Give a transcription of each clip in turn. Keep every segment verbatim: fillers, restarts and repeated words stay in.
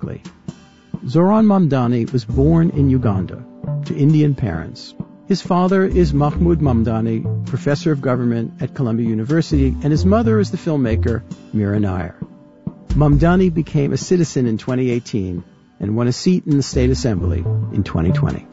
Berkeley. Zoran Mamdani was born in Uganda to Indian parents. His father is Mahmoud Mamdani, professor of government at Columbia University, and his mother is the filmmaker Mira Nair. Mamdani became a citizen in twenty eighteen and won a seat in the State Assembly in twenty twenty.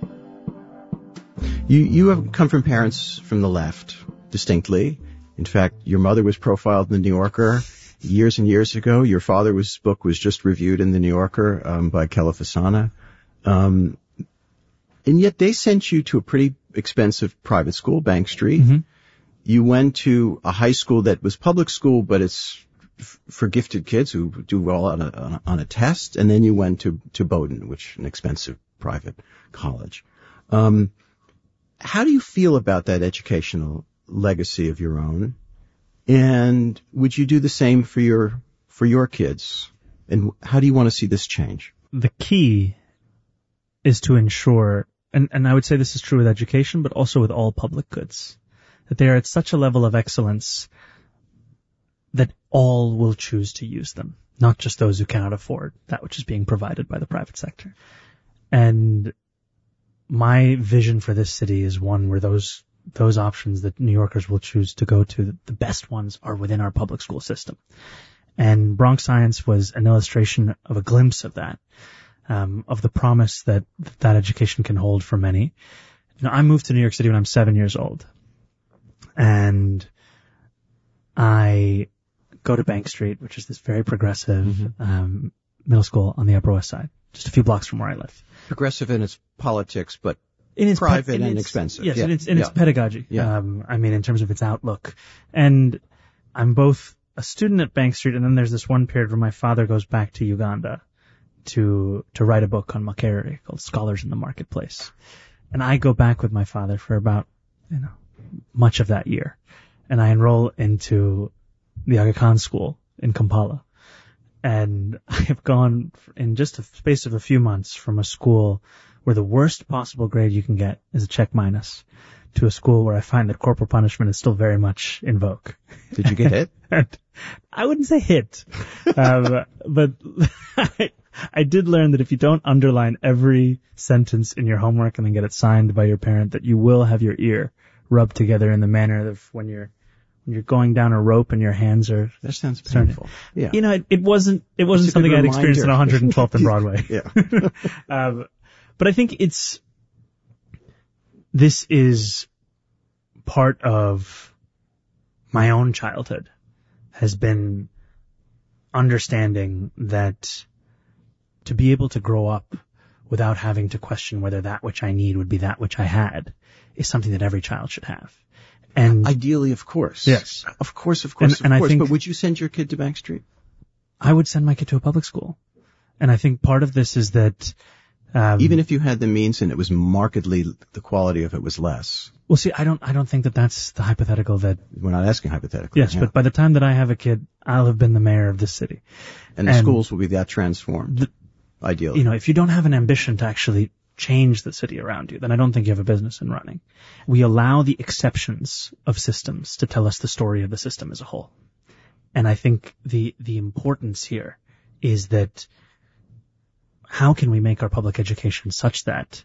You, you have come from parents from the left, distinctly. In fact, your mother was profiled in the New Yorker years and years ago. Your father's book was just reviewed in the New Yorker um, by Kela Fasana. Um, and yet they sent you to a pretty expensive private school, Bank Street. Mm-hmm. You went to a high school that was public school, but it's f- for gifted kids who do well on a, on a, on a test. And then you went to, to Bowdoin, which is an expensive private college. Um, how do you feel about that educational legacy of your own? And would you do the same for your, for your kids? And how do you want to see this change? The key is to ensure, and, and I would say this is true with education, but also with all public goods, that they are at such a level of excellence that all will choose to use them, not just those who cannot afford that which is being provided by the private sector. And my vision for this city is one where those those options that New Yorkers will choose to go to, the best ones are within our public school system. And Bronx Science was an illustration of a glimpse of that, um, of the promise that that education can hold for many. You know, I moved to New York City when I'm seven years old. And I go to Bank Street, which is this very progressive mm-hmm. um, middle school on the Upper West Side, just a few blocks from where I live. Progressive in its politics, but in its private pe- in and its, expensive. Yes, yeah. in its, in yeah. its pedagogy. Yeah. Um, I mean, in terms of its outlook. And I'm both a student at Bank Street, and then there's this one period where my father goes back to Uganda to to write a book on Makerere called Scholars in the Marketplace. And I go back with my father for about, you know, much of that year. And I enroll into the Aga Khan School in Kampala. And I have gone in just a space of a few months from a school where the worst possible grade you can get is a check minus to a school where I find that corporal punishment is still very much in vogue. Did you get hit? I wouldn't say hit, um, but I, I did learn that if you don't underline every sentence in your homework and then get it signed by your parent, that you will have your ear rubbed together in the manner of when you're when you're going down a rope and your hands are. That sounds painful. Yeah. You know, it, it wasn't it wasn't something I'd experienced in one hundred twelfth and Broadway. Yeah. um, but I think it's this is part of my own childhood has been understanding that to be able to grow up without having to question whether that which I need would be that which I had is something that every child should have. And ideally, of course. Yes. Of course, of course, and, of and course. I think But would you send your kid to Bank Street? I would send my kid to a public school. And I think part of this is that um, even if you had the means and it was markedly, the quality of it was less. Well, see, I don't, I don't think that that's the hypothetical that. We're not asking hypothetically. Yes, yeah. but by the time that I have a kid, I'll have been the mayor of this city. And the and schools will be that transformed. The, ideally. You know, if you don't have an ambition to actually change the city around you, then I don't think you have a business in running. We allow the exceptions of systems to tell us the story of the system as a whole. And I think the, the importance here is that how can we make our public education such that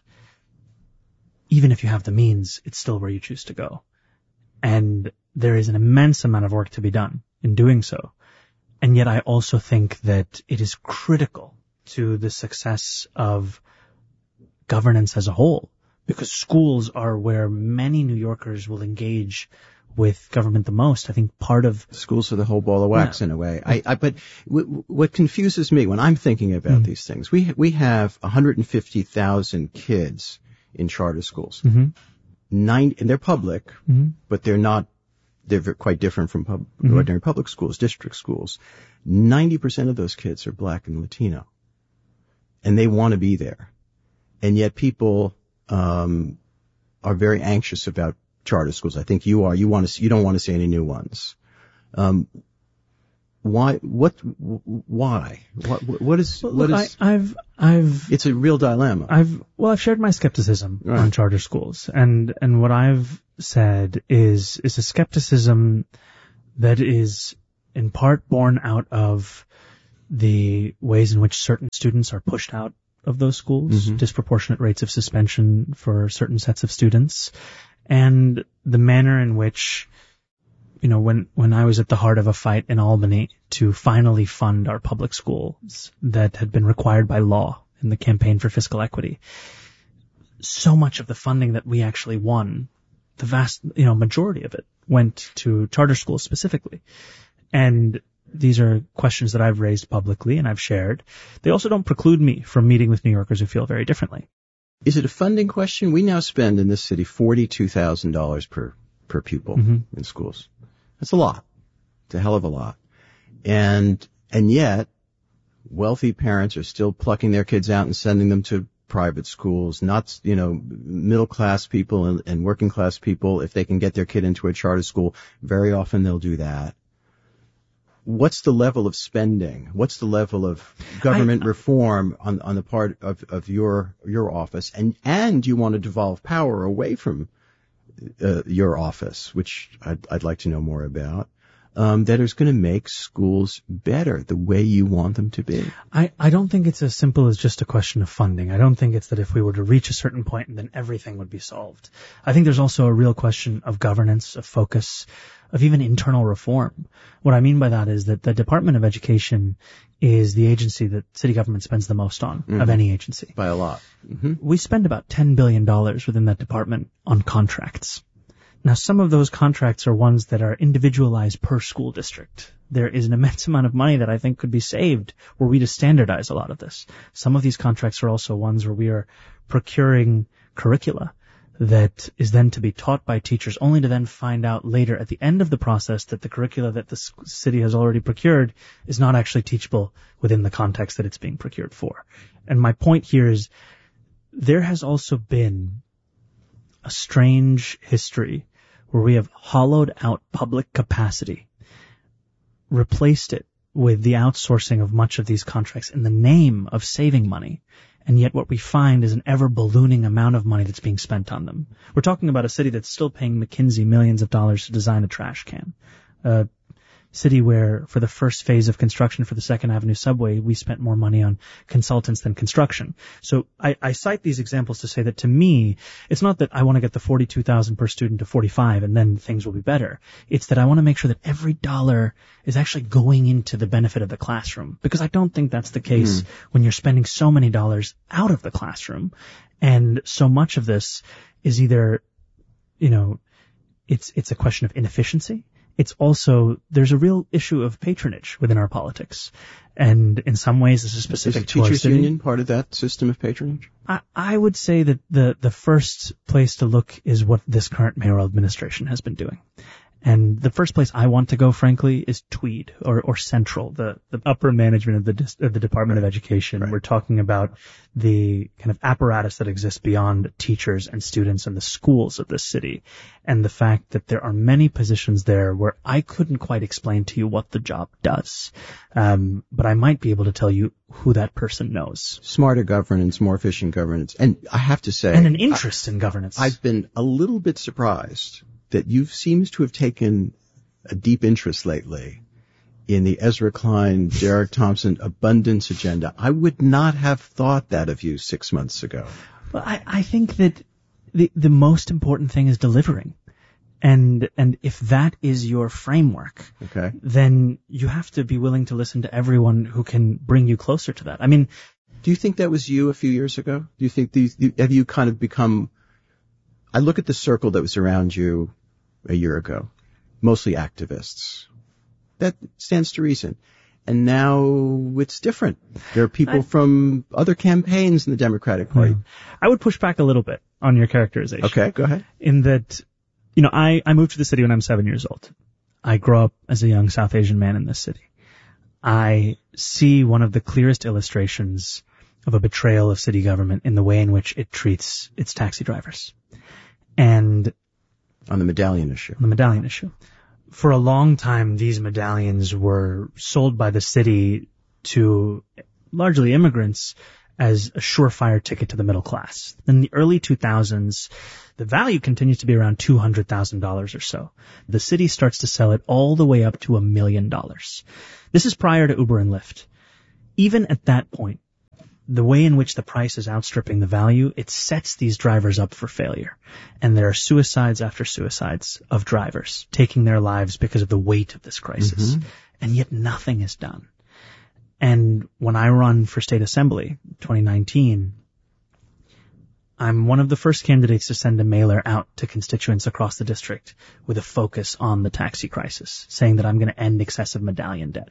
even if you have the means, it's still where you choose to go. And there is an immense amount of work to be done in doing so. And yet I also think that it is critical to the success of governance as a whole, because schools are where many New Yorkers will engage with government the most. I think part of schools are the whole ball of wax yeah. in a way. I, I but w- what confuses me when I'm thinking about mm-hmm. these things, we we have one hundred fifty thousand kids in charter schools. Mm-hmm. Nine, and they're public, mm-hmm. but they're not. They're quite different from pub, mm-hmm. ordinary public schools, district schools. Ninety percent of those kids are black and Latino, and they want to be there. And yet people um, are very anxious about charter schools. I think you are. You want to. See, you don't want to see any new ones. Um, why? What? Why? What? What is? Well, what look, is? I, I've. I've. It's a real dilemma. I've. Well, I've shared my skepticism right. on charter schools, and and what I've said is is a skepticism that is in part born out of the ways in which certain students are pushed out of those schools, mm-hmm. disproportionate rates of suspension for certain sets of students, and the manner in which, you know, when, when I was at the heart of a fight in Albany to finally fund our public schools that had been required by law in the campaign for fiscal equity, so much of the funding that we actually won, the vast, you know, majority of it went to charter schools specifically. And these are questions that I've raised publicly and I've shared. They also don't preclude me from meeting with New Yorkers who feel very differently. Is it a funding question? We now spend in this city forty-two thousand dollars per, per pupil mm-hmm. in schools. That's a lot. It's a hell of a lot. And, and yet, wealthy parents are still plucking their kids out and sending them to private schools, not, you know, middle class people and, and working class people. If they can get their kid into a charter school, very often they'll do that. What's the level of spending? What's the level of government I, reform on, on the part of, of your, your office? And, and you want to devolve power away from, uh, your office, which I'd, I'd like to know more about. Um, that is going to make schools better the way you want them to be. I, I don't think it's as simple as just a question of funding. I don't think it's that if we were to reach a certain point and then everything would be solved. I think there's also a real question of governance, of focus, of even internal reform. What I mean by that is that the Department of Education is the agency that city government spends the most on, mm-hmm. of any agency. By a lot. Mm-hmm. We spend about ten billion dollars within that department on contracts. Now, some of those contracts are ones that are individualized per school district. There is an immense amount of money that I think could be saved were we to standardize a lot of this. Some of these contracts are also ones where we are procuring curricula that is then to be taught by teachers, only to then find out later at the end of the process that the curricula that the city has already procured is not actually teachable within the context that it's being procured for. And my point here is there has also been a strange history where we have hollowed out public capacity, replaced it with the outsourcing of much of these contracts in the name of saving money. And yet what we find is an ever-ballooning amount of money that's being spent on them. We're talking about a city that's still paying McKinsey millions of dollars to design a trash can. A city where, for the first phase of construction for the Second Avenue subway, we spent more money on consultants than construction. So I, I cite these examples to say that to me, it's not that I want to get the forty-two thousand per student to forty-five and then things will be better. It's that I want to make sure that every dollar is actually going into the benefit of the classroom. Because I don't think that's the case mm. when you're spending so many dollars out of the classroom. And so much of this is either, you know, it's, it's a question of inefficiency. It's also, there's a real issue of patronage within our politics. And in some ways, this is specific is to our city. Is the teachers' union part of that system of patronage? I, I would say that the, the first place to look is what this current mayoral administration has been doing. And the first place I want to go, frankly, is Tweed or, or Central, the, the upper management of the, of the Department of Education. Right. We're talking about the kind of apparatus that exists beyond teachers and students and the schools of this city. And the fact that there are many positions there where I couldn't quite explain to you what the job does. Um, but I might be able to tell you who that person knows. Smarter governance, more efficient governance. And I have to say. And an interest I, in governance. I've been a little bit surprised that you seems to have taken a deep interest lately in the Ezra Klein, Derek Thompson abundance agenda. I would not have thought that of you six months ago. Well, I, I think that the, the most important thing is delivering. And, and if that is your framework, okay, then you have to be willing to listen to everyone who can bring you closer to that. I mean, do you think that was you a few years ago? Do you think these, have you kind of become, I look at the circle that was around you a year ago, mostly activists. That stands to reason. And now it's different. There are people I, from other campaigns in the Democratic Party. I would push back a little bit on your characterization. Okay, go ahead. In that, you know, I, I moved to the city when I'm seven years old. I grew up as a young South Asian man in this city. I see one of the clearest illustrations of a betrayal of city government in the way in which it treats its taxi drivers. And on the medallion issue. On the medallion issue. For a long time, these medallions were sold by the city to largely immigrants as a surefire ticket to the middle class. In the early two thousands, the value continues to be around two hundred thousand dollars or so. The city starts to sell it all the way up to a million dollars. This is prior to Uber and Lyft. even at that point, the way in which the price is outstripping the value, it sets these drivers up for failure. And there are suicides after suicides of drivers taking their lives because of the weight of this crisis. Mm-hmm. And yet nothing is done. And when I run for state assembly, twenty nineteen, I'm one of the first candidates to send a mailer out to constituents across the district with a focus on the taxi crisis, saying that I'm going to end excessive medallion debt.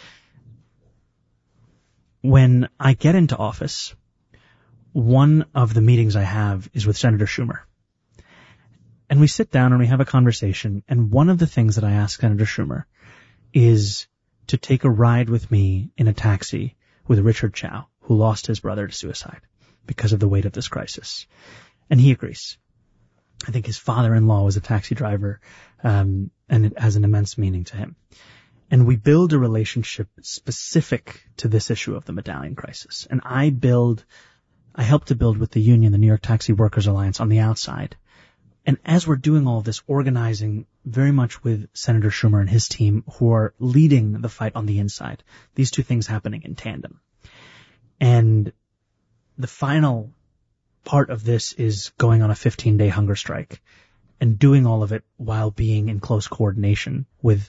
When I get into office, one of the meetings I have is with Senator Schumer. And we sit down and we have a conversation, and one of the things that I ask Senator Schumer is to take a ride with me in a taxi with Richard Chow, who lost his brother to suicide because of the weight of this crisis. And he agrees. I think his father-in-law was a taxi driver, um, and it has an immense meaning to him. And we build a relationship specific to this issue of the medallion crisis. And I build, I help to build with the union, the New York Taxi Workers Alliance, on the outside. And as we're doing all this, organizing very much with Senator Schumer and his team, who are leading the fight on the inside, these two things happening in tandem. And the final part of this is going on a fifteen-day hunger strike and doing all of it while being in close coordination with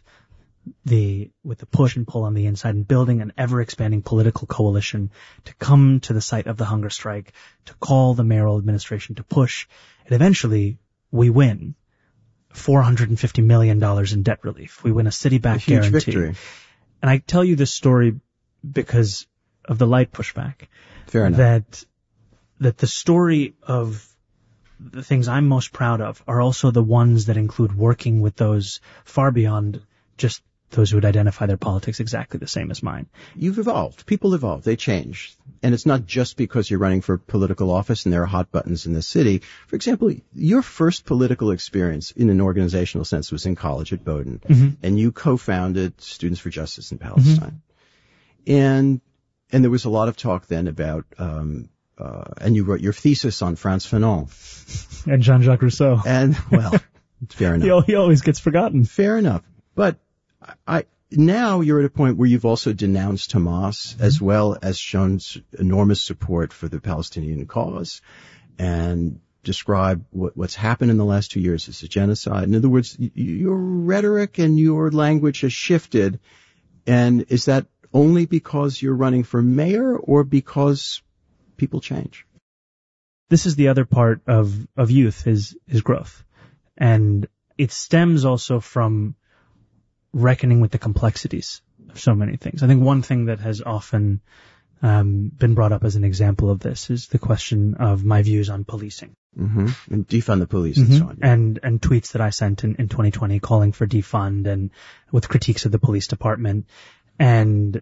the with the push and pull on the inside, and building an ever-expanding political coalition to come to the site of the hunger strike, to call the mayoral administration to push, and eventually we win four hundred fifty million dollars in debt relief. We win a city-backed guarantee. Victory. And I tell you this story because of the light pushback. Fair enough. That, that the story of the things I'm most proud of are also the ones that include working with those far beyond just those who would identify their politics exactly the same as mine. You've evolved. People evolve. They change. And it's not just because you're running for political office and there are hot buttons in the city. For example, your first political experience in an organizational sense was in college at Bowdoin. Mm-hmm. And you co-founded Students for Justice in Palestine. Mm-hmm. And and there was a lot of talk then about, um, uh, and you wrote your thesis on Frantz Fanon. And Jean-Jacques Rousseau. And, well, fair enough. he, he always gets forgotten. Fair enough. But I, now you're at a point where you've also denounced Hamas, mm-hmm. as well as shown enormous support for the Palestinian cause, and describe what, what's happened in the last two years as a genocide. In other words, y- your rhetoric and your language has shifted. And is that only because you're running for mayor, or because people change? This is the other part of, of youth, is, is growth. And it stems also from reckoning with the complexities of so many things. I think one thing that has often um, been brought up as an example of this is the question of my views on policing. Mm-hmm. And defund the police mm-hmm. and so on. And, and tweets that I sent in, in twenty twenty calling for defund, and with critiques of the police department. And,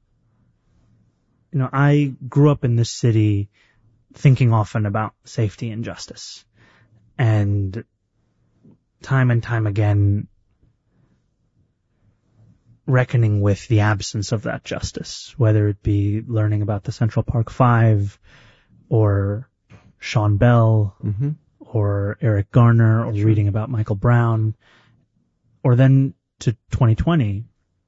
you know, I grew up in this city thinking often about safety and justice. And time and time again, reckoning with the absence of that justice, whether it be learning about the Central Park Five, or Sean Bell, mm-hmm. or Eric Garner, or reading about Michael Brown, or then to twenty twenty,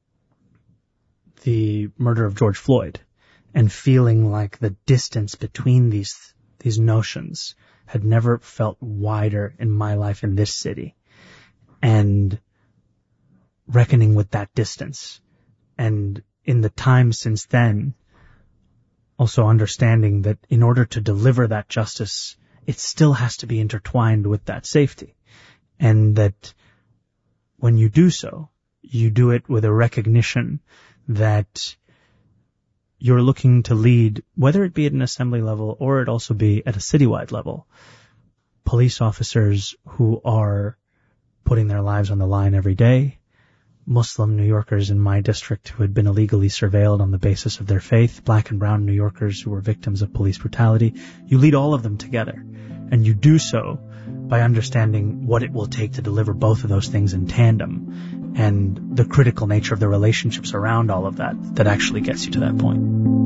the murder of George Floyd, and feeling like the distance between these these notions had never felt wider in my life in this city. And reckoning with that distance. And in the time since then, also understanding that in order to deliver that justice, it still has to be intertwined with that safety. And that when you do so, you do it with a recognition that you're looking to lead, whether it be at an assembly level or it also be at a citywide level, police officers who are putting their lives on the line every day, Muslim New Yorkers in my district who had been illegally surveilled on the basis of their faith, black and brown New Yorkers who were victims of police brutality. You lead all of them together, and you do so by understanding what it will take to deliver both of those things in tandem, and the critical nature of the relationships around all of that that actually gets you to that point.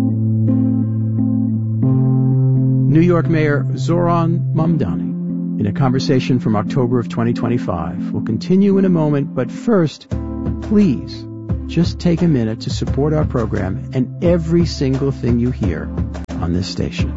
New York Mayor Zohran Mamdani, in a conversation from October of twenty twenty-five. We'll continue in a moment, but first, please Just take a minute to support our program and every single thing you hear on this station.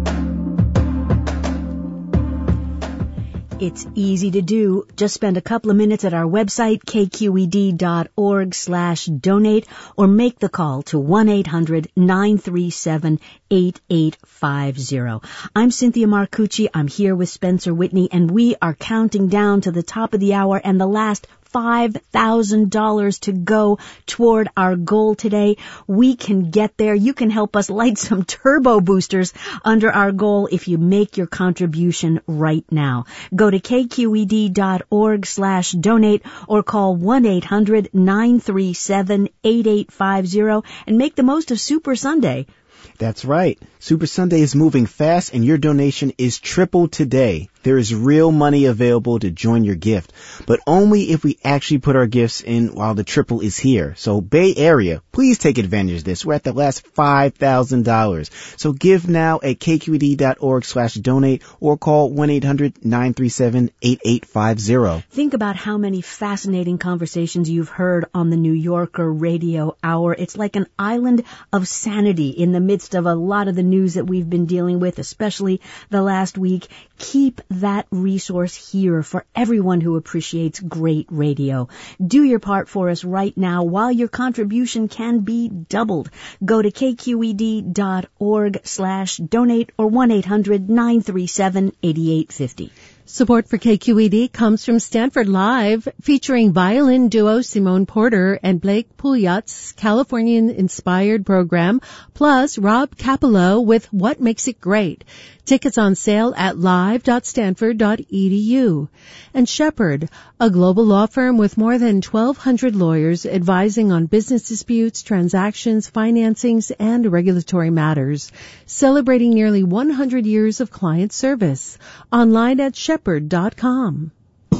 It's easy to do. Just spend a couple of minutes at our website, k q e d dot org slash donate, or make the call to one eight hundred nine three seven eight eight five zero. I'm Cynthia Marcucci. I'm here with Spencer Whitney, and we are counting down to the top of the hour and the last five thousand dollars to go toward our goal today. We can get there. You can help us light some turbo boosters under our goal if you make your contribution right now. Go to k q e d dot org slash donate or call one eight hundred nine three seven eight eight five zero and make the most of Super Sunday. That's right. Super Sunday is moving fast and your donation is triple today. There is real money available to join your gift, but only if we actually put our gifts in while the triple is here. So Bay Area, please take advantage of this. We're at the last five thousand dollars. So give now at k q e d dot org slash donate or call one eight hundred nine three seven eight eight five zero. Think about how many fascinating conversations you've heard on the New Yorker Radio Hour. It's like an island of sanity in the midst of a lot of the news that we've been dealing with, especially the last week. Keep that resource here for everyone who appreciates great radio. Do your part for us right now while your contribution can be doubled. Go to k q e d dot org slash donate or one eight hundred nine three seven eight eight five zero. Support for K Q E D comes from Stanford Live, featuring violin duo Simone Porter and Blake Pouliot's Californian-inspired program, plus Rob Capello with What Makes It Great. Tickets on sale at live dot stanford dot e d u. And Shepherd, a global law firm with more than twelve hundred lawyers advising on business disputes, transactions, financings, and regulatory matters, celebrating nearly one hundred years of client service. Online at shepherd dot com.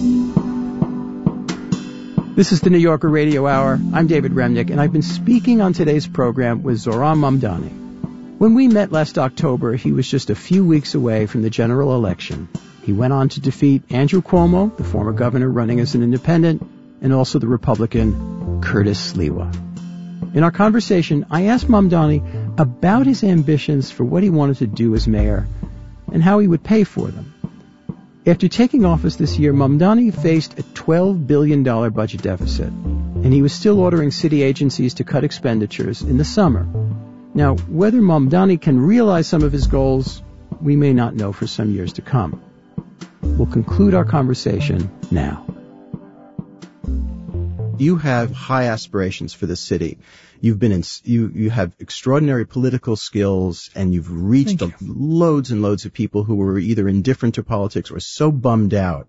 This is the New Yorker Radio Hour. I'm David Remnick, and I've been speaking on today's program with Zohran Mamdani. When we met last October, he was just a few weeks away from the general election. He went on to defeat Andrew Cuomo, the former governor running as an independent, and also the Republican Curtis Sliwa. In our conversation, I asked Mamdani about his ambitions for what he wanted to do as mayor and how he would pay for them. After taking office this year, Mamdani faced a twelve billion dollars budget deficit, and he was still ordering city agencies to cut expenditures in the summer. Now, whether Mamdani can realize some of his goals, we may not know for some years to come. We'll conclude our conversation now. You have high aspirations for the city. You've been in, you, you have extraordinary political skills, and you've reached a, loads and loads of people who were either indifferent to politics or so bummed out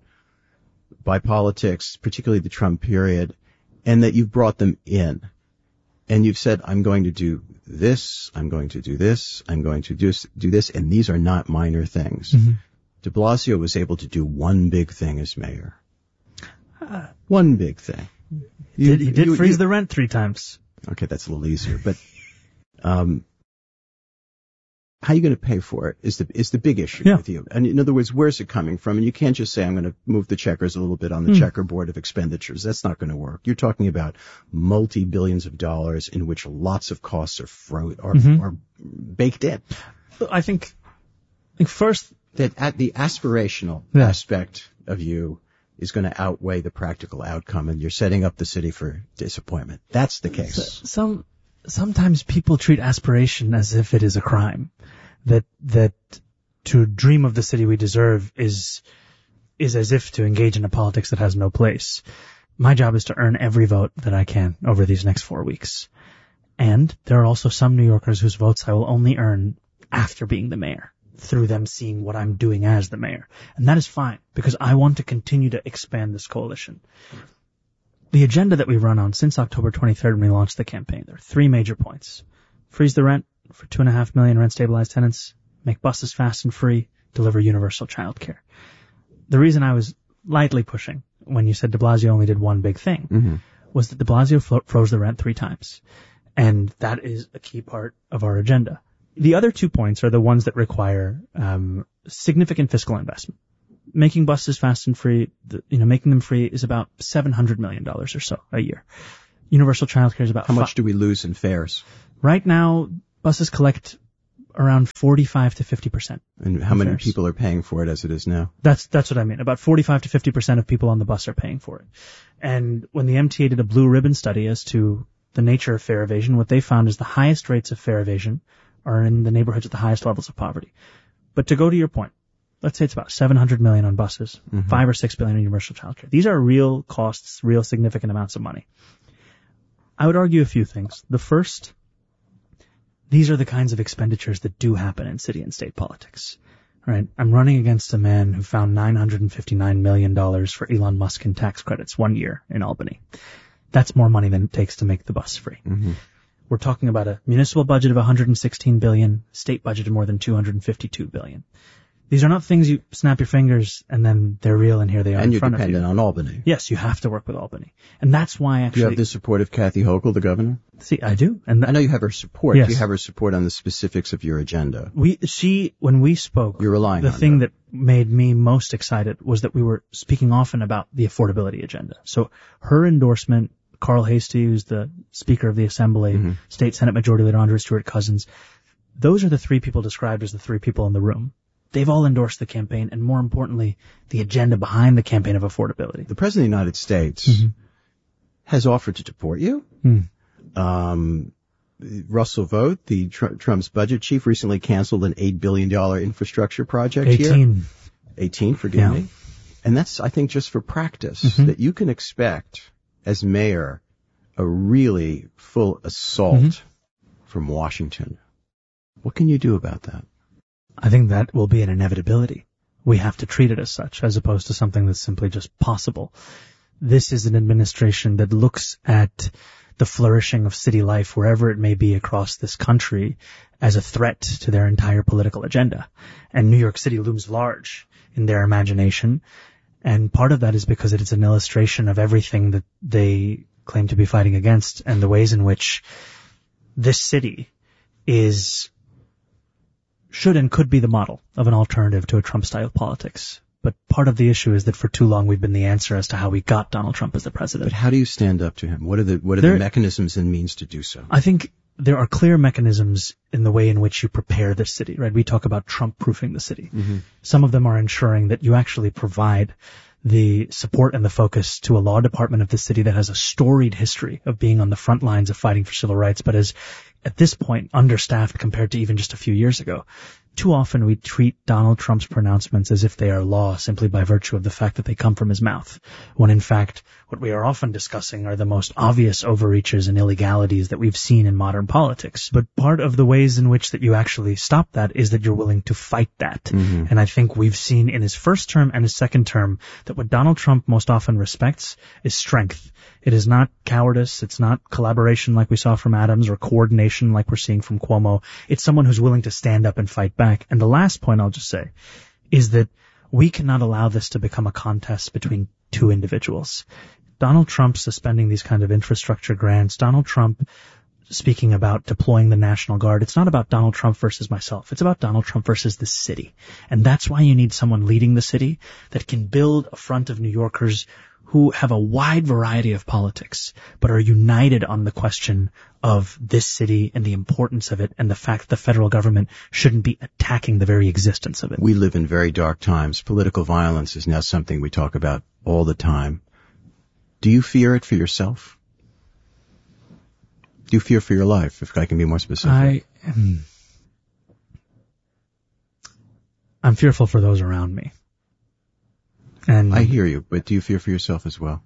by politics, particularly the Trump period, and that you've brought them in. And you've said, I'm going to do this, I'm going to do this, I'm going to do, do this, and these are not minor things. Mm-hmm. De Blasio was able to do one big thing as mayor. Uh, one big thing. You, did, he did you, freeze you, the rent three times. Okay, that's a little easier, but um, how are you going to pay for it is the is the big issue yeah. with you. And in other words, where's it coming from? And you can't just say, I'm going to move the checkers a little bit on the mm. checkerboard of expenditures. That's not going to work. You're talking about multi-billions of dollars in which lots of costs are fro- are, mm-hmm. are baked in. I think, I think first that at the aspirational yeah. aspect of you is going to outweigh the practical outcome, and you're setting up the city for disappointment. That's the case. So, some sometimes people treat aspiration as if it is a crime. That that to dream of the city we deserve is is as if to engage in a politics that has no place. My job is to earn every vote that I can over these next four weeks. And there are also some New Yorkers whose votes I will only earn after being the mayor, through them seeing what I'm doing as the mayor. And that is fine, because I want to continue to expand this coalition. The agenda that we run on since October twenty-third when we launched the campaign, there are three major points. Freeze the rent for two and a half million rent-stabilized tenants, make buses fast and free, deliver universal childcare. The reason I was lightly pushing when you said de Blasio only did one big thing mm-hmm. was that de Blasio flo- froze the rent three times. And that is a key part of our agenda. The other two points are the ones that require um, significant fiscal investment. Making buses fast and free, the, you know, making them free is about seven hundred million dollars or so a year. universal childcare is about How much fi- do we lose in fares? Right now, buses collect around forty-five to fifty percent. And how many fares. people are paying for it as it is now? That's that's what I mean. About forty-five to fifty percent of people on the bus are paying for it. And when the M T A did a blue ribbon study as to the nature of fare evasion, what they found is the highest rates of fare evasion are in the neighborhoods at the highest levels of poverty. But to go to your point, let's say it's about seven hundred million on buses, Mm-hmm. five or six billion in universal childcare. These are real costs, real significant amounts of money. I would argue a few things. The first, these are the kinds of expenditures that do happen in city and state politics. Right? I'm running against a man who found nine hundred fifty-nine million dollars for Elon Musk in tax credits one year in Albany. That's more money than it takes to make the bus free. Mm-hmm. We're talking about a municipal budget of one hundred sixteen billion dollars, state budget of more than two hundred fifty-two billion dollars. These are not things you snap your fingers and then they're real and here they are And in you're front of you. dependent on Albany. Yes, you have to work with Albany. And that's why Do actually... you have the support of Kathy Hochul, the governor? See, I do. And I know you have her support. Yes. Do you have her support on the specifics of your agenda? we, she, when we spoke, You're relying the on thing her. that made me most excited was that we were speaking often about the affordability agenda. So her endorsement, Carl Hastie, who's the Speaker of the Assembly, Mm-hmm. State Senate Majority Leader Andrew Stewart Cousins, those are the three people described as the three people in the room. They've all endorsed the campaign and, more importantly, the agenda behind the campaign of affordability. The President of the United States Mm-hmm. has offered to deport you. Mm. Um, Russell Vought, the Tr- Trump's budget chief, recently canceled an eight billion dollars infrastructure project here. eighteen. eighteen, forgive Yeah. me. And that's, I think, just for practice, Mhm. that you can expect, as mayor, a really full assault Mhm. from Washington. What can you do about that? I think that will be an inevitability. We have to treat it as such, as opposed to something that's simply just possible. This is an administration that looks at the flourishing of city life, wherever it may be across this country, as a threat to their entire political agenda. And New York City looms large in their imagination. And part of that is because it is an illustration of everything that they claim to be fighting against and the ways in which this city is should and could be the model of an alternative to a Trump-style politics. But part of the issue is that for too long we've been the answer as to how we got Donald Trump as the president. But how do you stand up to him? What are the what are There- the mechanisms and means to do so? I think there are clear mechanisms in the way in which you prepare the city, right? We talk about Trump-proofing the city. Mm-hmm. Some of them are ensuring that you actually provide the support and the focus to a law department of the city that has a storied history of being on the front lines of fighting for civil rights, but is at this point understaffed compared to even just a few years ago. Too often we treat Donald Trump's pronouncements as if they are law simply by virtue of the fact that they come from his mouth, when in fact what we are often discussing are the most obvious overreaches and illegalities that we've seen in modern politics. But part of the ways in which that you actually stop that is that you're willing to fight that. Mm-hmm. And I think we've seen in his first term and his second term that what Donald Trump most often respects is strength. It is not cowardice. It's not collaboration like we saw from Adams or coordination like we're seeing from Cuomo. It's someone who's willing to stand up and fight back. And the last point I'll just say is that we cannot allow this to become a contest between two individuals. Donald Trump suspending these kind of infrastructure grants, Donald Trump speaking about deploying the National Guard. It's not about Donald Trump versus myself. It's about Donald Trump versus the city. And that's why you need someone leading the city that can build a front of New Yorkers who have a wide variety of politics, but are united on the question of this city and the importance of it and the fact that the federal government shouldn't be attacking the very existence of it. We live in very dark times. Political violence is now something we talk about all the time. Do you fear it for yourself? Do you fear for your life, if I can be more specific? I am, I'm fearful for those around me. And I hear you, but do you fear for yourself as well?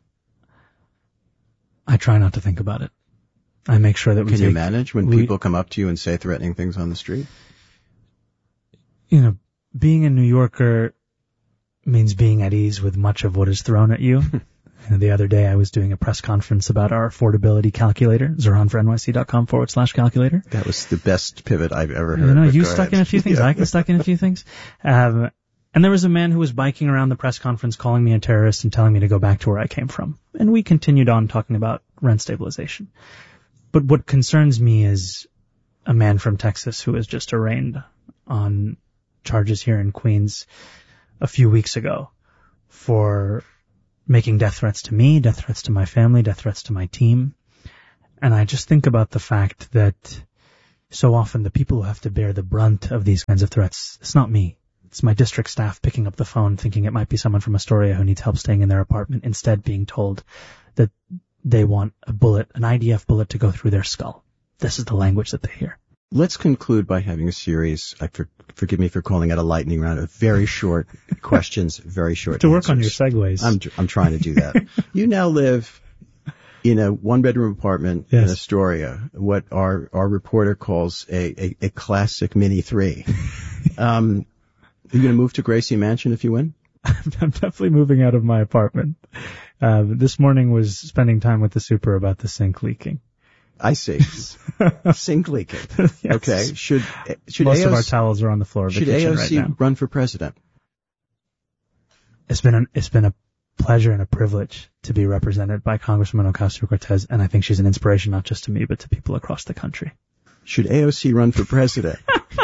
I try not to think about it. I make sure that we Can take, you manage when we- people come up to you and say threatening things on the street? you know, being a New Yorker means being at ease with much of what is thrown at you. And the other day I was doing a press conference about our affordability calculator, zoranfornyc.com forward slash calculator. That was the best pivot I've ever heard. You know, but you go stuck ahead. in a few things. Yeah. I got stuck in a few things. Um, and there was a man who was biking around the press conference calling me a terrorist and telling me to go back to where I came from. And we continued on talking about rent stabilization. But what concerns me is a man from Texas who was just arraigned on charges here in Queens a few weeks ago for making death threats to me, death threats to my family, death threats to my team. And I just think about the fact that so often the people who have to bear the brunt of these kinds of threats, it's not me. It's my district staff picking up the phone thinking it might be someone from Astoria who needs help staying in their apartment, instead being told that they want a bullet, an I D F bullet to go through their skull. This is the language that they hear. Let's conclude by having a series, I for, forgive me for calling it a lightning round, of very short questions, very short To answers. work on your segues. I'm, I'm trying to do that. You now live in a one-bedroom apartment Yes. in Astoria, what our, our reporter calls a, a, a classic mini three. Um, are you going to move to Gracie Mansion if you win? I'm definitely moving out of my apartment. Uh, this morning was spending time with the super about the sink leaking. I see. Sink leaking. Yes. Okay. Should, should Most A O C, of our towels are on the floor of the should kitchen A O C right now. run for president? It's been an, it's been a pleasure and a privilege to be represented by Congresswoman Ocasio-Cortez, and I think she's an inspiration not just to me, but to people across the country. Should A O C run for president?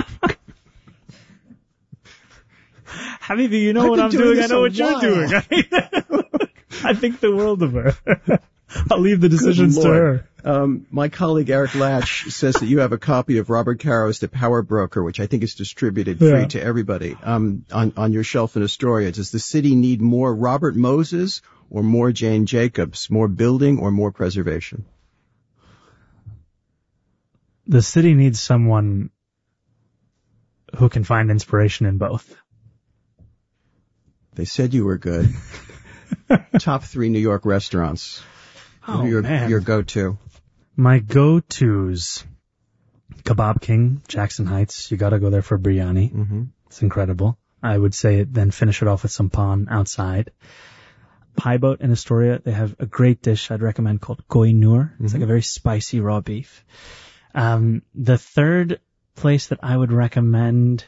Habibi, you know I've what been I'm doing doing. I this know a what you're while. doing. I, mean, I think the world of her. I'll leave the decisions Good to Lord. her. Um, my colleague Eric Latch says that you have a copy of Robert Caro's The Power Broker, which I think is distributed free Yeah. to everybody, um, on, on your shelf in Astoria. Does the city need more Robert Moses or more Jane Jacobs, more building or more preservation? The city needs someone who can find inspiration in both. They said you were good. Top three New York restaurants. Oh, your, man. your go-to. My go-tos, Kebab King, Jackson Heights. You gotta go there for biryani. Mm-hmm. It's incredible. I would say then finish it off with some pan outside. Pie Boat in Astoria, they have a great dish I'd recommend called Koi Noor. It's Mhm. like a very spicy raw beef. Um, the third place that I would recommend,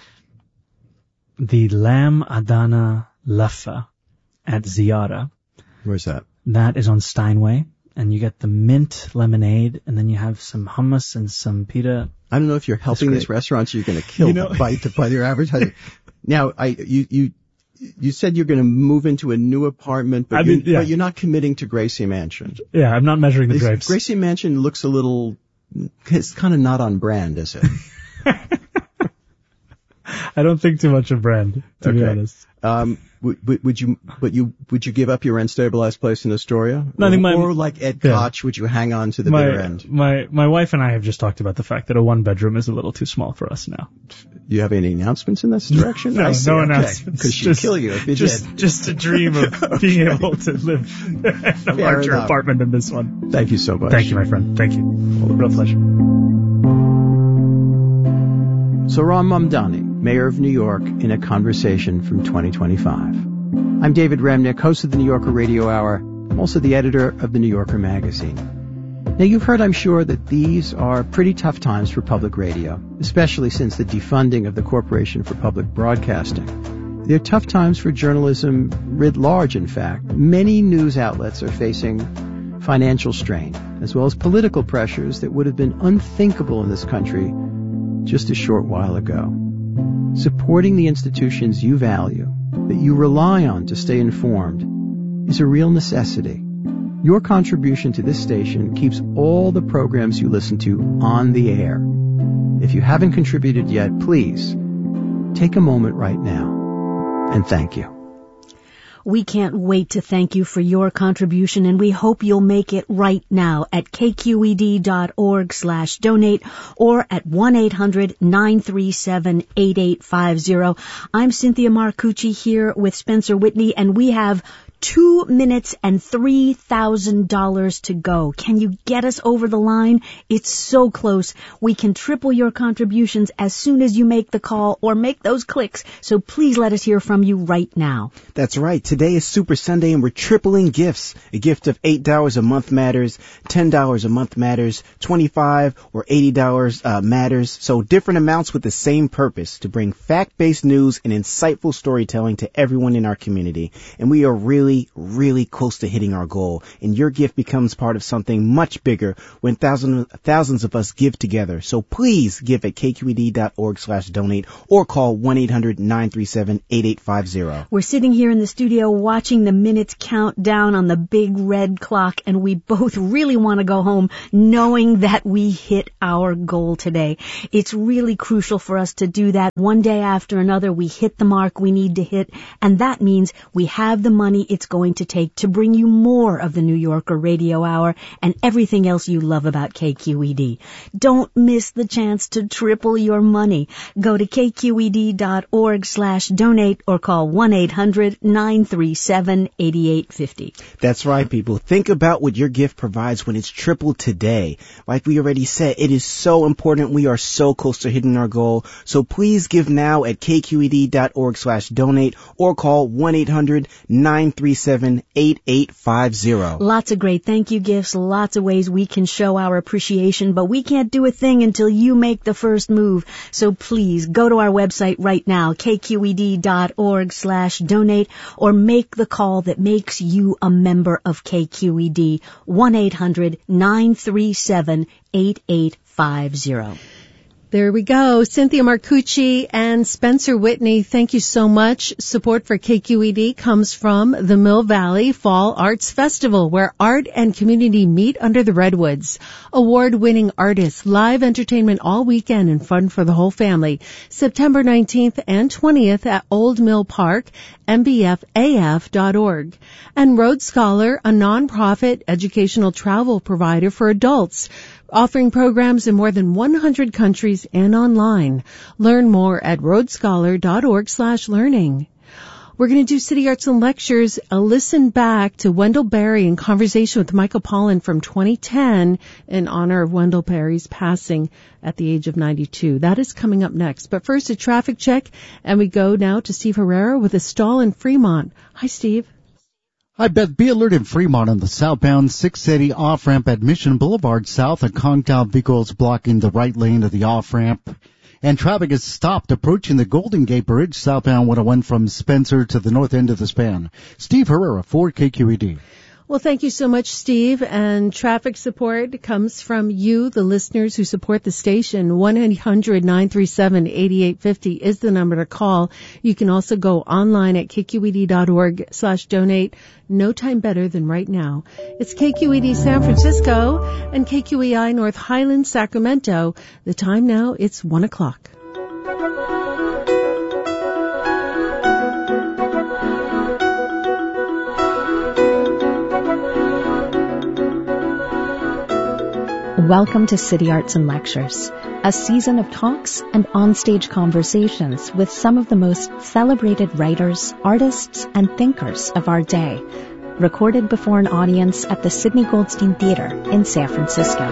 the Lamb Adana Laffa at Ziyara. Where's that? That is on Steinway, and you get the mint lemonade, and then you have some hummus and some pita. I don't know if you're helping great. these restaurants or you're going to kill You know- them by, by your advertising. Now, I, you, you, you said you're going to move into a new apartment, but, I you, mean, yeah. but you're not committing to Gracie Mansion. Yeah, I'm not measuring the Is- grapes. Gracie Mansion looks a little, it's kind of not on brand, is it? I don't think too much of brand, to be Okay. honest. Um, would, would would you, but you, would you give up your rent stabilized place in Astoria? No, I think my- or like Ed yeah. Koch, would you hang on to the bitter My, end? my, my wife and I have just talked about the fact that a one bedroom is a little too small for us now. Do you have any announcements in this direction? No, I see, no okay. announcements. Because she'd Just- kill you if you just, did. just a dream of being able to live in a larger enough. apartment than this one. Thank you so much. Thank you, my friend. Thank you. Real pleasure. Zohran Mamdani, mayor of New York, in a conversation from twenty twenty-five. I'm David Remnick, host of the New Yorker Radio Hour. I'm also the editor of the New Yorker magazine. Now, you've heard, I'm sure, that these are pretty tough times for public radio, especially since the defunding of the Corporation for Public Broadcasting. They're tough times for journalism writ large, in fact. Many news outlets are facing financial strain, as well as political pressures that would have been unthinkable in this country just a short while ago. Supporting the institutions you value, that you rely on to stay informed, is a real necessity. Your contribution to this station keeps all the programs you listen to on the air. If you haven't contributed yet, please take a moment right now and thank you. We can't wait to thank you for your contribution, and we hope you'll make it right now at kqed.org slash donate or at one eight hundred nine three seven eight eight five zero. I'm Cynthia Marcucci here with Spencer Whitney, and we have Two minutes and three thousand dollars to go. Can you get us over the line? It's so close. We can triple your contributions as soon as you make the call or make those clicks. So please let us hear from you right now. That's right. Today is Super Sunday and we're tripling gifts. A gift of eight dollars a month matters, ten dollars a month matters, twenty-five dollars or eighty dollars uh, matters. So different amounts with the same purpose, to bring fact-based news and insightful storytelling to everyone in our community. And we are really really, really close to hitting our goal. And your gift becomes part of something much bigger when thousands, thousands of us give together. So please give at kqed.org slash donate or call one eight hundred nine three seven eight eight five zero. We're sitting here in the studio watching the minutes count down on the big red clock, and we both really want to go home knowing that we hit our goal today. It's really crucial for us to do that. One day after another, we hit the mark we need to hit, and that means we have the money it's going to take to bring you more of the New Yorker Radio Hour and everything else you love about K Q E D. Don't miss the chance to triple your money. Go to kqed.org slash donate or call one eight hundred nine three seven eight eight five zero. That's right, people. Think about what your gift provides when it's tripled today. Like we already said, it is so important. We are so close to hitting our goal. So please give now at kqed.org slash donate or call one eight hundred nine three seven eight eight five zero. Lots of great thank you gifts, lots of ways we can show our appreciation, but we can't do a thing until you make the first move. So please go to our website right now, kqed.org slash donate, or make the call that makes you a member of K Q E D, one eight hundred nine three seven eight eight five zero. There we go. Cynthia Marcucci and Spencer Whitney, thank you so much. Support for K Q E D comes from the Mill Valley Fall Arts Festival, where art and community meet under the redwoods. Award-winning artists, live entertainment all weekend, and fun for the whole family. September nineteenth and twentieth at Old Mill Park, m b f a f dot org. And Road Scholar, a nonprofit educational travel provider for adults, offering programs in more than one hundred countries and online. Learn more at roadscholar.org slash learning. We're going to do City Arts and Lectures, a listen back to Wendell Berry in conversation with Michael Pollan from twenty ten in honor of Wendell Berry's passing at the age of ninety-two. That is coming up next. But first, a traffic check, and we go now to Steve Herrera with a stall in Fremont. Hi, Steve. Hi, Beth. Be alert in Fremont on the southbound six eighty off-ramp at Mission Boulevard south. A contour vehicles blocking the right lane of the off-ramp. And traffic is stopped approaching the Golden Gate Bridge southbound one oh one from Spencer to the north end of the span. Steve Herrera for K Q E D. Well, thank you so much, Steve. And traffic support comes from you, the listeners who support the station. one eight hundred nine three seven eight eight five zero is the number to call. You can also go online at kqed.org slash donate. No time better than right now. It's K Q E D San Francisco and K Q E I North Highlands, Sacramento. The time now, it's one o'clock. Welcome to City Arts and Lectures, a season of talks and onstage conversations with some of the most celebrated writers, artists, and thinkers of our day, recorded before an audience at the Sidney Goldstein Theater in San Francisco.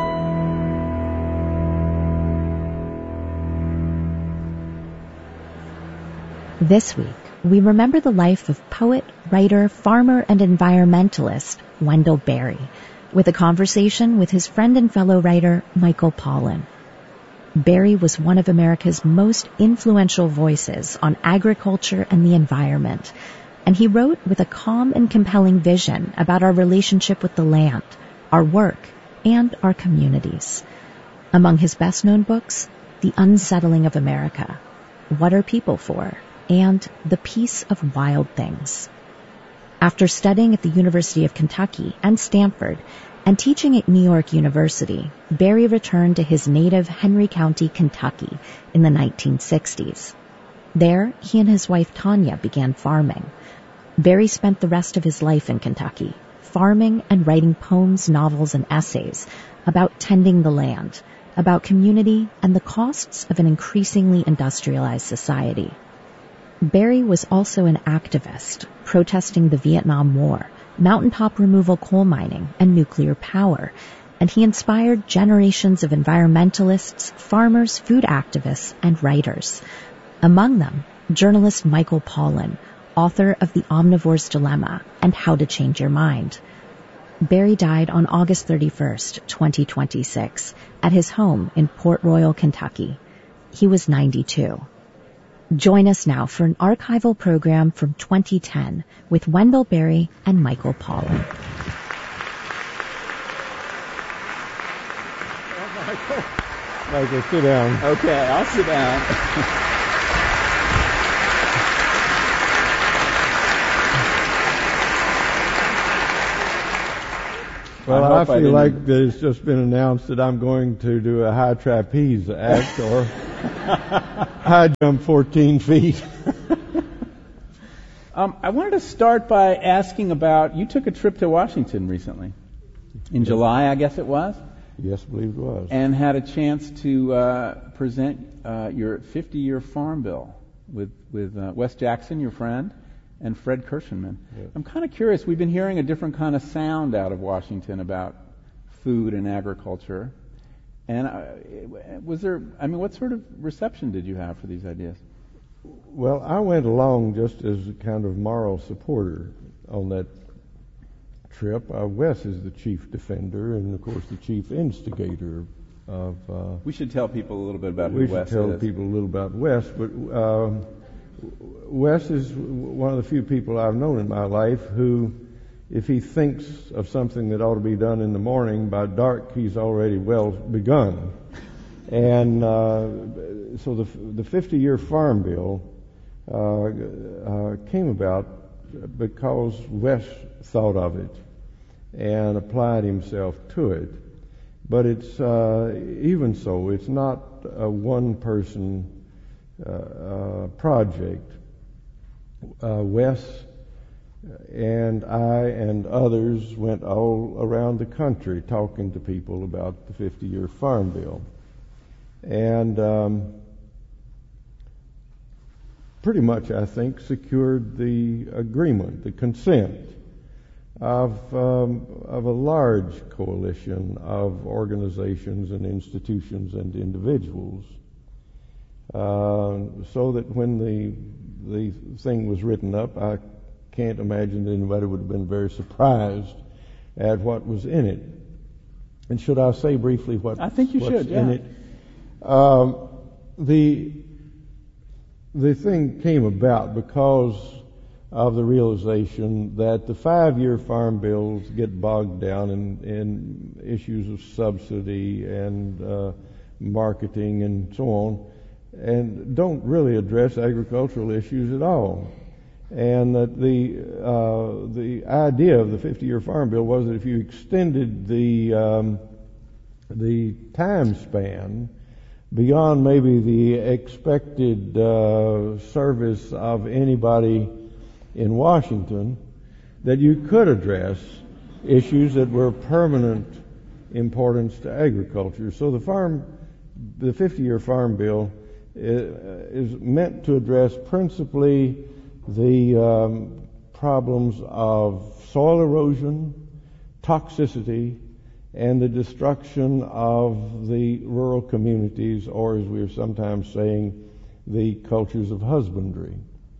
This week, we remember the life of poet, writer, farmer, and environmentalist Wendell Berry, with a conversation with his friend and fellow writer, Michael Pollan. Berry was one of America's most influential voices on agriculture and the environment, and he wrote with a calm and compelling vision about our relationship with the land, our work, and our communities. Among his best-known books, The Unsettling of America, What Are People For?, and The Peace of Wild Things. After studying at the University of Kentucky and Stanford and teaching at New York University, Berry returned to his native Henry County, Kentucky in the nineteen sixties. There, he and his wife Tanya began farming. Berry spent the rest of his life in Kentucky, farming and writing poems, novels, and essays about tending the land, about community, and the costs of an increasingly industrialized society. Berry was also an activist, protesting the Vietnam War, mountaintop removal coal mining, and nuclear power, and he inspired generations of environmentalists, farmers, food activists, and writers. Among them, journalist Michael Pollan, author of The Omnivore's Dilemma and How to Change Your Mind. Berry died on August thirty-first, twenty twenty-six, at his home in Port Royal, Kentucky. He was ninety-two. Join us now for an archival program from twenty ten with Wendell Berry and Michael Pollan. Michael, sit down. Okay, I'll sit down. Well, I, I I feel like it's just been announced that I'm going to do a high trapeze act or high jump fourteen feet. um, I wanted to start by asking about, you took a trip to Washington recently. In July, I guess it was? Yes, I believe it was. And had a chance to uh, present uh, your fifty-year farm bill with, with uh, Wes Jackson, your friend, and Fred Kirschenman. Yes. I'm kind of curious. We've been hearing a different kind of sound out of Washington about food and agriculture. And uh, was there, I mean, what sort of reception did you have for these ideas? Well, I went along just as a kind of moral supporter on that trip. Uh, Wes is the chief defender and, of course, the chief instigator of... Uh, we should tell people a little bit about who we Wes is. We should tell people a little about Wes, but... Um, Wes is one of the few people I've known in my life who, if he thinks of something that ought to be done in the morning, by dark he's already well begun. And uh, so the the fifty-year Farm Bill uh, uh, came about because Wes thought of it and applied himself to it. But it's uh, even so, it's not a one-person Uh, uh, project. Uh, Wes and I and others went all around the country talking to people about the fifty-year Farm Bill. And um, pretty much, I think, secured the agreement, the consent of, um, of a large coalition of organizations and institutions and individuals. Uh, so that when the the thing was written up, I can't imagine that anybody would have been very surprised at what was in it. And should I say briefly what I think you what's should, yeah. in it? Um, the the thing came about because of the realization that the five-year farm bills get bogged down in, in issues of subsidy and uh, marketing and so on, and don't really address agricultural issues at all. And that the uh, the idea of the fifty-year Farm Bill was that if you extended the um, the time span beyond maybe the expected uh, service of anybody in Washington, that you could address issues that were of permanent importance to agriculture. So the farm, the fifty-year Farm Bill is meant to address principally the um, problems of soil erosion, toxicity, and the destruction of the rural communities, or as we are sometimes saying, the cultures of husbandry.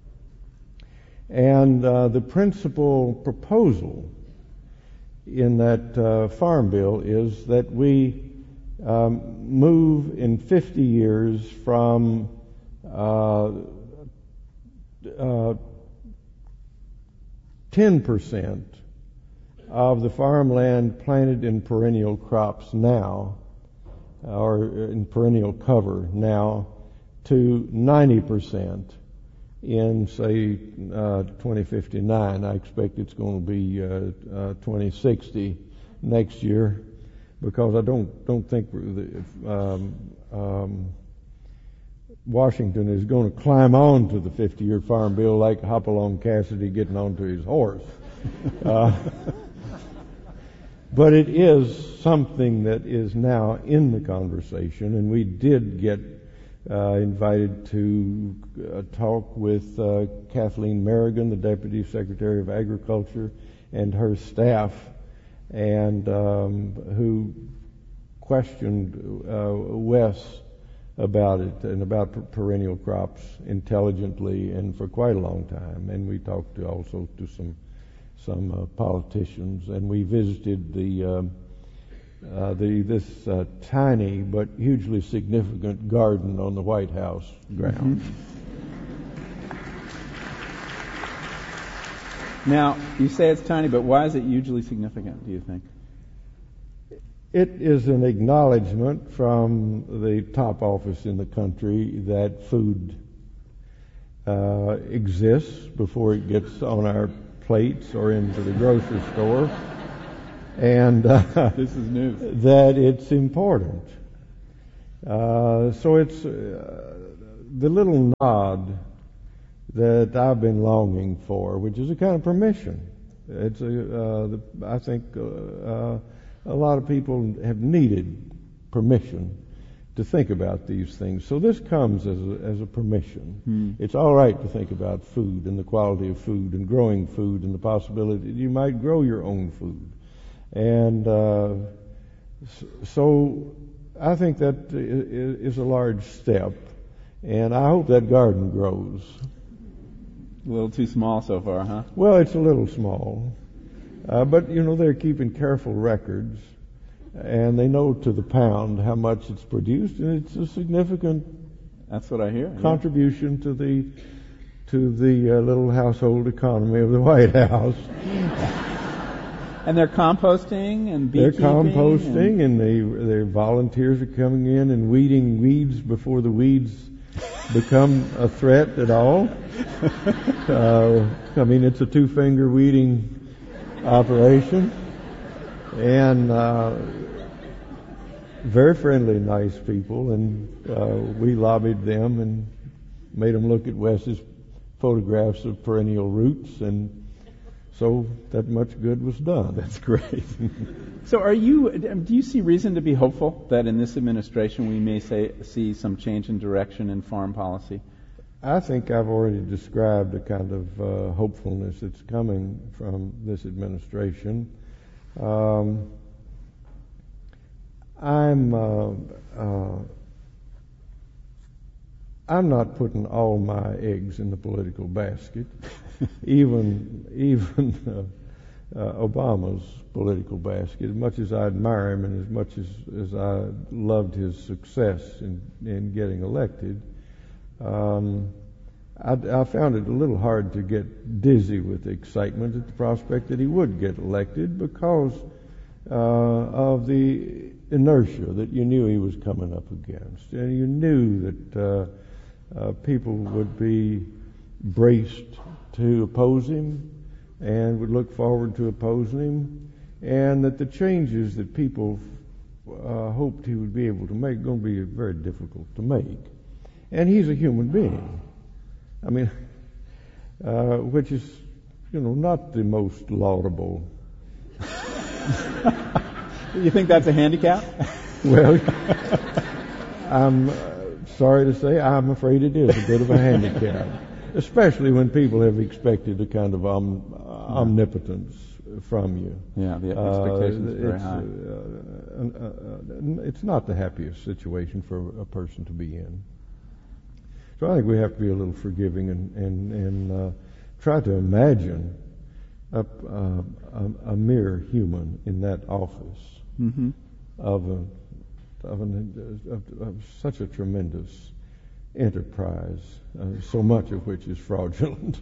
And uh, the principal proposal in that uh, Farm Bill is that we um, move in fifty years from uh, uh, ten percent of the farmland planted in perennial crops now, or in perennial cover now, to ninety percent in, say, uh, twenty fifty-nine. I expect it's going to be uh, uh, twenty sixty next year, because I don't don't think the, um, um, Washington is going to climb on to the fifty-year Farm Bill like Hopalong Cassidy getting onto his horse. uh, But it is something that is now in the conversation, and we did get uh, invited to uh, talk with uh, Kathleen Merrigan, the Deputy Secretary of Agriculture, and her staff, and um, who questioned uh, Wes about it and about per- perennial crops intelligently and for quite a long time. And we talked to also to some some uh, politicians, and we visited the uh, uh, the this uh, tiny but hugely significant garden on the White House grounds. Mm-hmm. Now, you say it's tiny, but why is it hugely significant, do you think? It is an acknowledgement from the top office in the country that food uh, exists before it gets on our plates or into the grocery store, and uh, this is news. That it's important. Uh, so it's uh, the little nod that I've been longing for, which is a kind of permission. It's a, uh, the, I think uh, uh, a lot of people have needed permission to think about these things. So this comes as a, as a permission. Hmm. It's all right to think about food and the quality of food and growing food and the possibility that you might grow your own food. And uh, so I think that is a large step, and I hope that garden grows. A little too small so far, huh? Well, it's a little small. Uh, but, you know, they're keeping careful records, and they know to the pound how much it's produced, and it's a significant That's what I hear. contribution yeah. to the to the uh, little household economy of the White House. And they're composting and beekeeping. They're composting, and, and they their volunteers are coming in and weeding weeds before the weeds become a threat at all. Uh, I mean, it's a two-finger weeding operation, and uh, very friendly, nice people, and uh, we lobbied them and made them look at Wes's photographs of perennial roots, and so that much good was done. That's great. So are you, do you see reason to be hopeful that in this administration we may say, see some change in direction in foreign policy? I think I've already described a kind of uh, hopefulness that's coming from this administration. Um, I'm uh, uh, I'm not putting all my eggs in the political basket, even even uh, uh, Obama's political basket. As much as I admire him and as much as, as I loved his success in, in getting elected, um, I, I found it a little hard to get dizzy with excitement at the prospect that he would get elected because uh, of the inertia that you knew he was coming up against. And you knew that uh, uh, people would be braced to oppose him and would look forward to opposing him, and that the changes that people uh, hoped he would be able to make are going to be very difficult to make. And he's a human being. I mean, uh, which is, you know, not the most laudable. You think that's a handicap? Well, I'm uh, sorry to say, I'm afraid it is a bit of a handicap, especially when people have expected a kind of om- omnipotence from you. Yeah, the expectation uh, is very it's, high. Uh, uh, uh, it's not the happiest situation for a person to be in. So I think we have to be a little forgiving and and, and uh, try to imagine a, uh, a, a mere human in that office mm-hmm. of a of, an, of, of such a tremendous enterprise, uh, so much of which is fraudulent.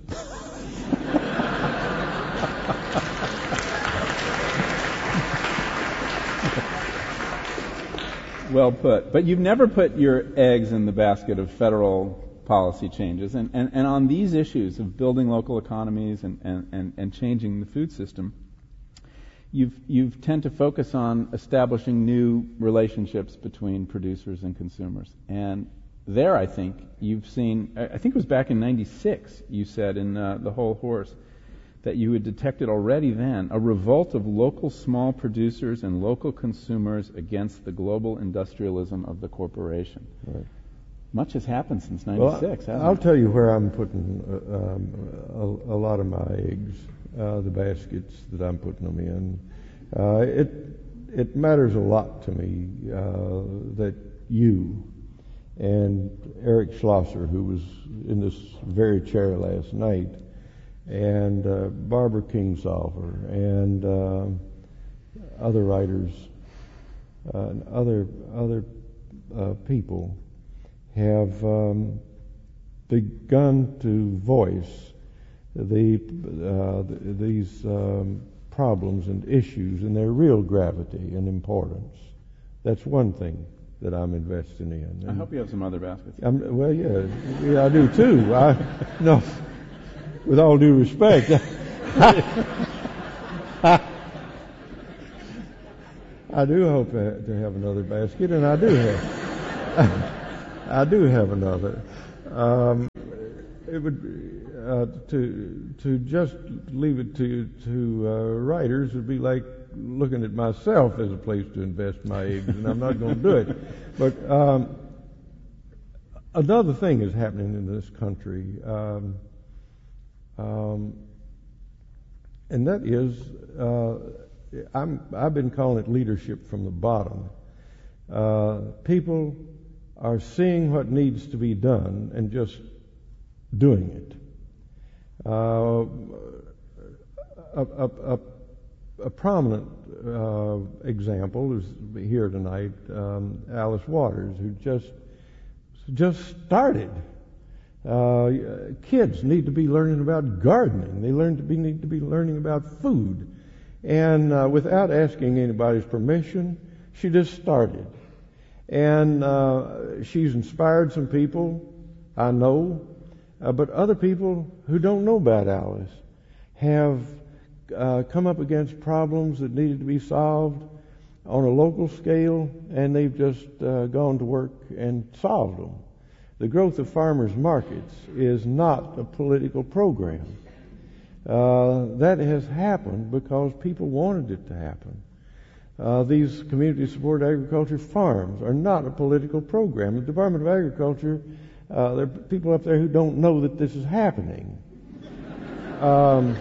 Well put. But you've never put your eggs in the basket of federal policy changes. And, and, and on these issues of building local economies and, and, and, and changing the food system, you've, you've tend to focus on establishing new relationships between producers and consumers. And there, I think, you've seen, I think it was back in ninety-six, you said in uh, The Whole Horse, that you had detected already then a revolt of local small producers and local consumers against the global industrialism of the corporation. Right. Much has happened since ninety-six, well, hasn't I'll it? tell you where I'm putting uh, um, a, a lot of my eggs, uh, the baskets that I'm putting them in. Uh, it it matters a lot to me uh, that you and Eric Schlosser, who was in this very chair last night, and uh, Barbara Kingsolver, and uh, other writers, uh, and other other uh, people have um, begun to voice the, uh, the these um, problems and issues in their real gravity and importance. That's one thing that I'm investing in. And I hope you have some other baskets. I'm, well, yeah, yeah, I do too. I, no, with all due respect, I, I do hope to have another basket, and I do have. I do have another. Um, it would be, uh, to to just leave it to to uh, writers would be like looking at myself as a place to invest my eggs, and I'm not going to do it. But um, another thing is happening in this country, um, um, and that is uh, I'm, I've been calling it leadership from the bottom. Uh, people are seeing what needs to be done and just doing it. Uh, a, a, a, a prominent uh, example is here tonight, um, Alice Waters, who just just started. Uh, kids need to be learning about gardening. They learn to be need to be learning about food, and uh, without asking anybody's permission, she just started. And uh, she's inspired some people, I know, uh, but other people who don't know about Alice have uh, come up against problems that needed to be solved on a local scale, and they've just uh, gone to work and solved them. The growth of farmers' markets is not a political program. Uh, that has happened because people wanted it to happen. Uh, these community support agriculture farms are not a political program. The Department of Agriculture, uh, there are people up there who don't know that this is happening. Um,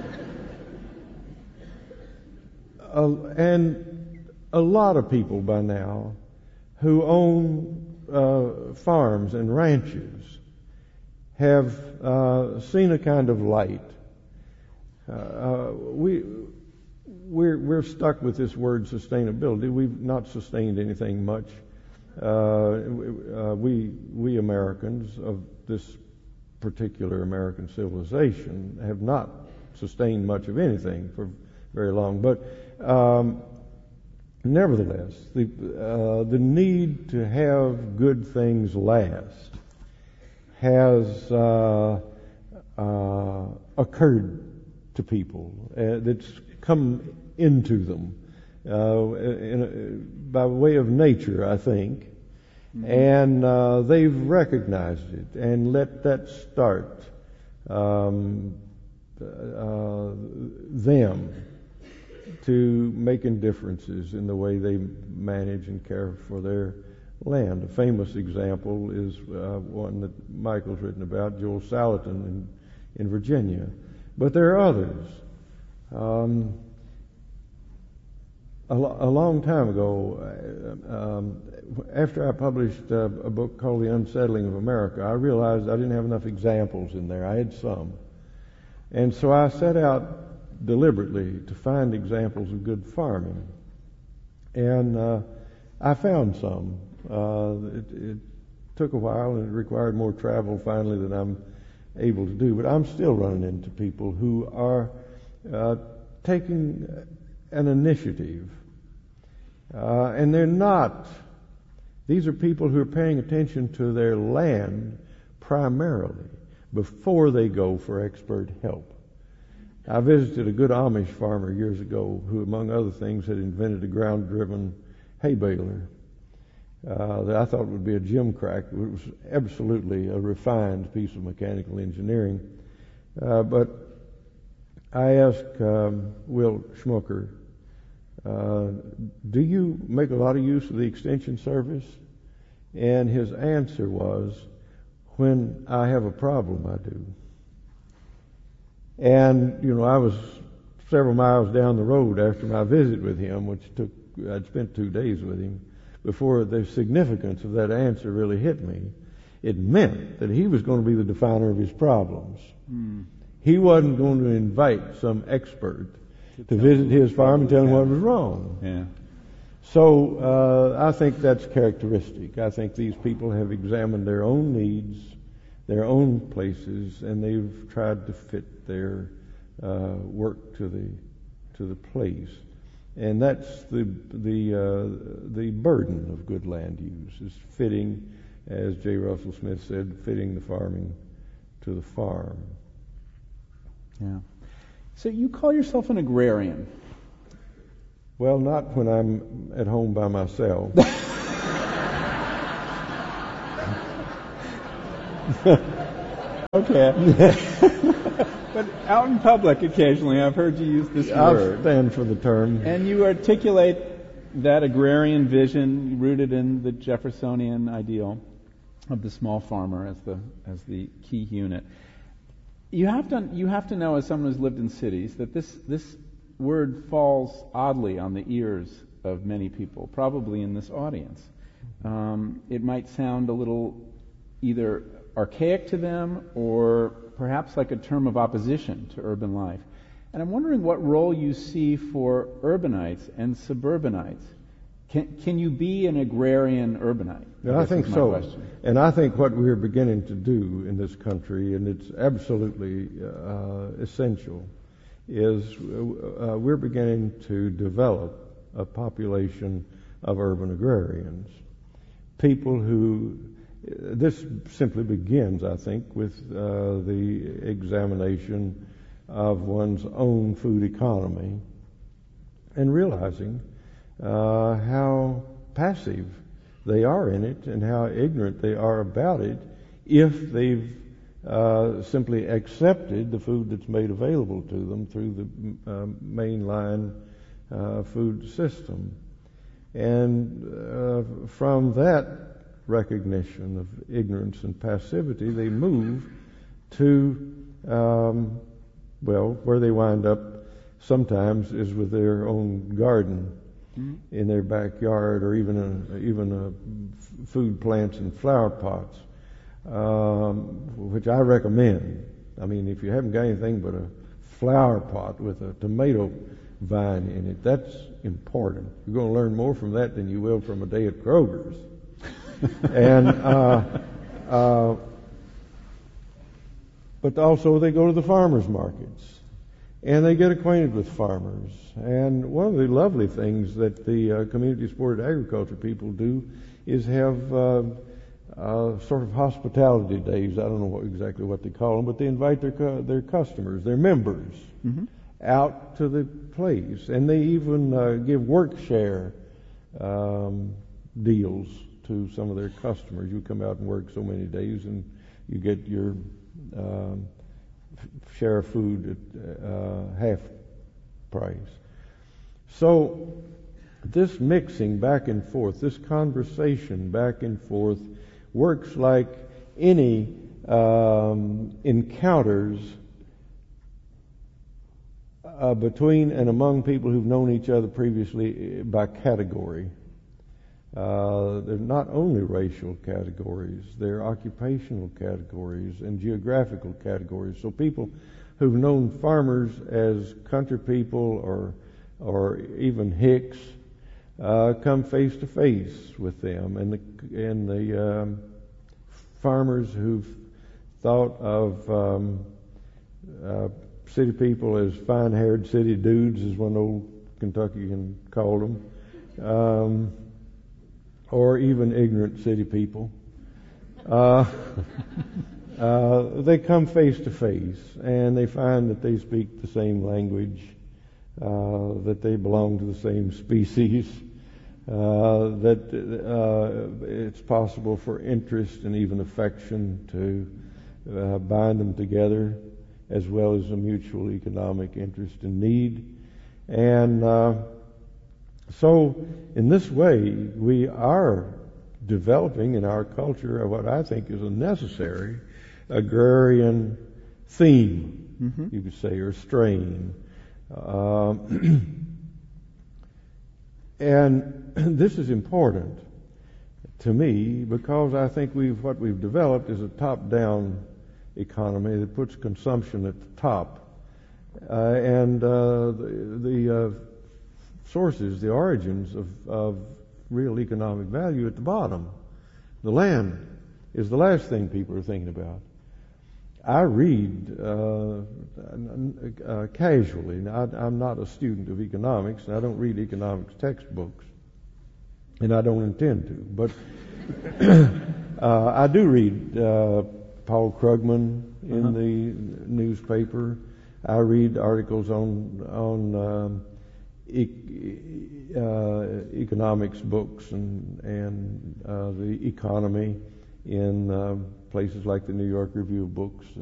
uh, and a lot of people by now who own uh, farms and ranches have uh, seen a kind of light. Uh, uh, we we're we're stuck with this word sustainability. We've not sustained anything much. Uh, uh, we we Americans of this particular American civilization have not sustained much of anything for very long. But um, nevertheless, the uh, the need to have good things last has uh, uh, occurred to people. Uh, that's come into them uh, in a, by way of nature, I think, mm-hmm. and uh, they've recognized it and let that start um, uh, them to making differences in the way they manage and care for their land. A famous example is uh, one that Michael's written about, Joel Salatin in, in Virginia. But there are others. Um, a, lo- a long time ago, uh, um, after I published uh, a book called The Unsettling of America, I realized I didn't have enough examples in there. I had some. And so I set out deliberately to find examples of good farming. And uh, I found some. Uh, it, it took a while and it required more travel finally than I'm able to do, but I'm still running into people who are uh, taking an initiative, uh, and they're not. These are people who are paying attention to their land primarily before they go for expert help. I visited a good Amish farmer years ago who, among other things, had invented a ground-driven hay baler Uh, that I thought would be a gimcrack. It was absolutely a refined piece of mechanical engineering. Uh, but I asked um, Will Schmucker, uh, do you make a lot of use of the Extension Service? And his answer was, when I have a problem, I do. And, you know, I was several miles down the road after my visit with him, which took, I'd spent two days with him, before the significance of that answer really hit me. It meant that he was going to be the definer of his problems. Mm. He wasn't going to invite some expert to visit his farm and tell him what was wrong. Yeah. So uh, I think that's characteristic. I think these people have examined their own needs. their own places, and they've tried to fit their uh, work to the to the place. And that's the the uh, the burden of good land use, is fitting, as J. Russell Smith said, fitting the farming to the farm. Yeah. So you call yourself an agrarian? Well, not when I'm at home by myself. Okay. But out in public occasionally I've heard you use this I'll word. I'll stand for the term. And you articulate that agrarian vision rooted in the Jeffersonian ideal of the small farmer as the as the key unit. You have to you have to know, as someone who's lived in cities, that this this word falls oddly on the ears of many people, probably in this audience. Um, it might sound a little either archaic to them or perhaps like a term of opposition to urban life. And I'm wondering what role you see for urbanites and suburbanites. Can, can you be an agrarian urbanite? Yeah, I think so. Question. And I think what we're beginning to do in this country, and it's absolutely uh, essential, is uh, we're beginning to develop a population of urban agrarians. People who, this simply begins, I think, with uh, the examination of one's own food economy and realizing uh, how passive they are in it and how ignorant they are about it if they've uh, simply accepted the food that's made available to them through the uh, mainline uh, food system. And uh, from that recognition of ignorance and passivity, they move to, um, well, where they wind up sometimes is with their own garden mm-hmm. in their backyard, or even a, even a food plants and flower pots, um, which I recommend. I mean, if you haven't got anything but a flower pot with a tomato vine in it, that's important. You're going to learn more from that than you will from a day at Kroger's. and uh, uh, but also they go to the farmers markets and they get acquainted with farmers. And one of the lovely things that the uh, community supported agriculture people do is have uh, uh, sort of hospitality days. I don't know what, exactly what they call them, but they invite their cu- their customers, their members, mm-hmm. out to the place, and they even uh, give work share um, deals to some of their customers. You come out and work so many days, and you get your um, share of food at uh, half price. So this mixing back and forth, this conversation back and forth, works like any um, encounters uh, between and among people who've known each other previously by category. Uh, they're not only racial categories, they're occupational categories and geographical categories. So people who've known farmers as country people or or even hicks uh, come face to face with them, and the and the um, farmers who've thought of um, uh, city people as fine-haired city dudes, as one old Kentuckian called them. Um, or even ignorant city people, uh, uh, they come face to face, and they find that they speak the same language, uh, that they belong to the same species, uh, that uh, it's possible for interest and even affection to uh, bind them together, as well as a mutual economic interest and need. And uh, So in this way, we are developing in our culture what I think is a necessary agrarian theme, mm-hmm. you could say, or strain. Um, and this is important to me because I think we've what we've developed is a top-down economy that puts consumption at the top. Uh, and uh, the, the uh, sources, the origins of, of real economic value at the bottom. The land is the last thing people are thinking about. I read uh, uh, casually. I, I'm not a student of economics, and I don't read economics textbooks, and I don't intend to. But uh, I do read uh, Paul Krugman in uh-huh. the newspaper. I read articles on on um, e- uh, economics books and and uh, the economy in uh, places like the New York Review of Books